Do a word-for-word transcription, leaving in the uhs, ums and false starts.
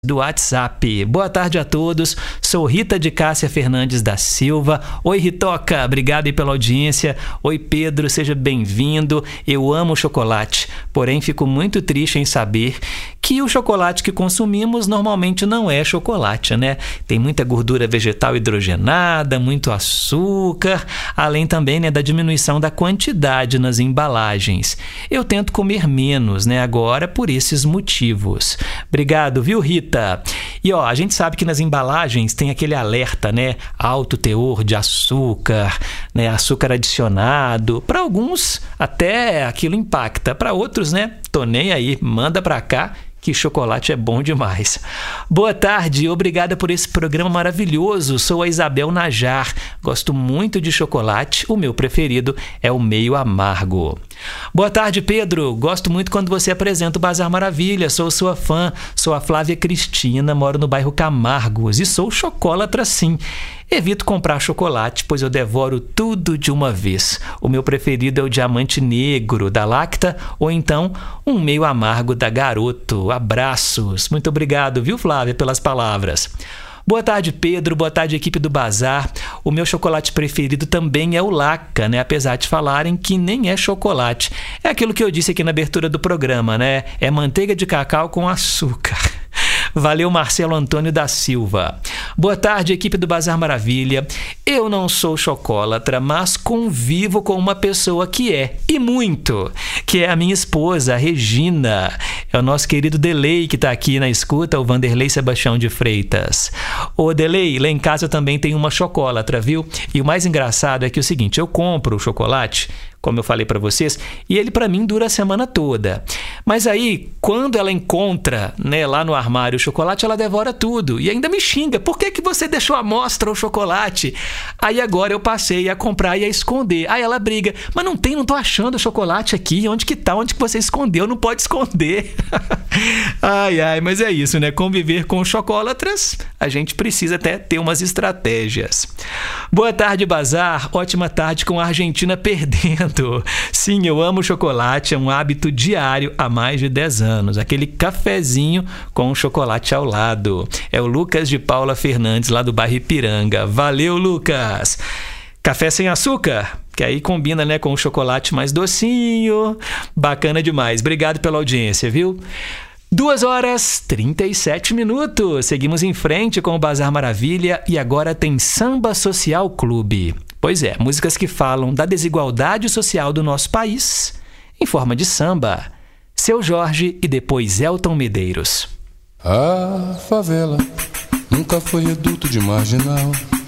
do WhatsApp. Boa tarde a todos, sou Rita de Cássia Fernandes da Silva. Oi, Ritoca, obrigado aí pela audiência. Oi, Pedro, seja bem-vindo. Eu amo chocolate, porém fico muito triste em saber que o chocolate que consumimos normalmente não é chocolate, né? Tem muita gordura vegetal hidrogenada, muito açúcar, além também, né, da diminuição da quantidade nas embalagens. Eu tento comer menos, né, agora por esses motivos. Obrigado, viu, Rita? E ó, a gente sabe que nas embalagens tem aquele alerta, né? Alto teor de açúcar, né? Açúcar adicionado. Para alguns até aquilo impacta, para outros, né? Tô nem aí, manda pra cá que chocolate é bom demais. Boa tarde, obrigada por esse programa maravilhoso. Sou a Isabel Najar, gosto muito de chocolate, o meu preferido é o meio amargo. Boa tarde, Pedro, gosto muito quando você apresenta o Bazar Maravilha, sou sua fã, sou a Flávia Cristina, moro no bairro Camargos e sou chocolatra sim. Evito comprar chocolate, pois eu devoro tudo de uma vez. O meu preferido é o diamante negro da Lacta ou então um meio amargo da Garoto. Abraços. Muito obrigado, viu, Flávia, pelas palavras. Boa tarde, Pedro. Boa tarde, equipe do Bazar. O meu chocolate preferido também é o Laca, né? Apesar de falarem que nem é chocolate. É aquilo que eu disse aqui na abertura do programa, né? É manteiga de cacau com açúcar. Valeu, Marcelo Antônio da Silva. Boa tarde, equipe do Bazar Maravilha. Eu não sou chocolatra, mas convivo com uma pessoa que é, e muito, que é a minha esposa, a Regina. É o nosso querido Delei que está aqui na escuta, o Vanderlei Sebastião de Freitas. Ô, Delei, lá em casa também tem uma chocolatra, viu? E o mais engraçado é que é o seguinte, eu compro o chocolate, como eu falei para vocês, e ele para mim dura a semana toda. Mas aí, quando ela encontra, né, lá no armário o chocolate, ela devora tudo e ainda me xinga. Por que que você deixou à mostra o chocolate? Aí agora eu passei a comprar e a esconder. Aí ela briga, mas não tem, não tô achando o chocolate aqui. Onde que tá? Onde que você escondeu? Não pode esconder. Ai, ai, mas é isso, né? Conviver com chocolatras, a gente precisa até ter umas estratégias. Boa tarde, Bazar. Ótima tarde com a Argentina perdendo. Sim, eu amo chocolate, é um hábito diário há mais de dez anos. Aquele cafezinho com chocolate ao lado. É o Lucas de Paula Fernandes, lá do bairro Ipiranga. Valeu, Lucas! Café sem açúcar, que aí combina, né, com o chocolate mais docinho. Bacana demais. Obrigado pela audiência, viu? duas horas e trinta e sete minutos. Seguimos em frente com o Bazar Maravilha e agora tem Samba Social Clube. Pois é, músicas que falam da desigualdade social do nosso país em forma de samba. Seu Jorge e depois Elton Medeiros. A favela nunca foi reduto de marginal.